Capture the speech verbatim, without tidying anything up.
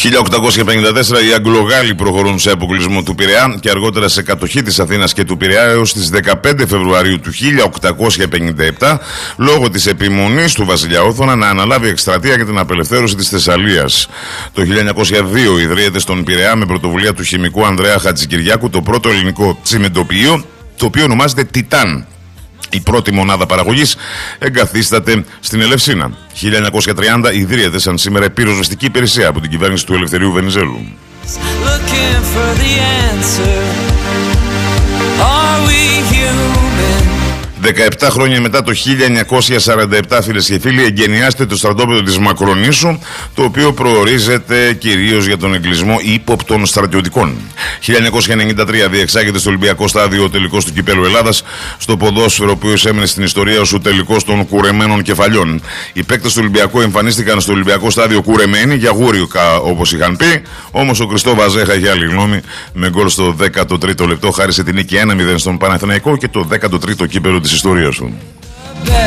χίλια οκτακόσια πενήντα τέσσερα οι Αγγλογάλοι προχωρούν σε αποκλεισμό του Πειραιά και αργότερα σε κατοχή της Αθήνας και του Πειραιά έως τις δεκαπέντε Φεβρουαρίου του χίλια οκτακόσια πενήντα επτά, λόγω της επιμονής του βασιλιά Όθωνα να αναλάβει εκστρατεία για την απελευθέρωση της Θεσσαλίας. Το χίλια εννιακόσια δύο ιδρύεται στον Πειραιά με πρωτοβουλία του χημικού Ανδρέα Χατζικυριάκου το πρώτο ελληνικό τσιμεντοποιείο, το οποίο ονομάζεται Τιτάν. Η πρώτη μονάδα παραγωγής εγκαθίσταται στην Ελευσίνα. χίλια εννιακόσια τριάντα ιδρύεται σαν σήμερα πυροσβεστική υπηρεσία από την κυβέρνηση του Ελευθερίου Βενιζέλου. δεκαεπτά χρόνια μετά, το χίλια εννιακόσια σαράντα επτά, φίλες και φίλοι, εγκαινιάζεται το στρατόπεδο της Μακρονήσου, το οποίο προορίζεται κυρίως για τον εγκλισμό ύποπτων στρατιωτικών. χίλια εννιακόσια ενενήντα τρία διεξάγεται στο Ολυμπιακό Στάδιο ο τελικός του Κυπέλλου Ελλάδας, στο ποδόσφαιρο, ο οποίος έμεινε στην ιστορία ως ο τελικός των κουρεμένων κεφαλιών. Οι παίκτες του Ολυμπιακού εμφανίστηκαν στο Ολυμπιακό Στάδιο κουρεμένοι για γούριο, όπως είχαν πει, όμως ο Κριστό Βαζέχα είχε άλλη γνώμη. Με γκολ στο δέκατο τρίτο λεπτό χάρισε την νίκη ένα μηδέν στον Παναθηναϊκό και το δέκατο τρίτο κύπελλο της ιστορίας του.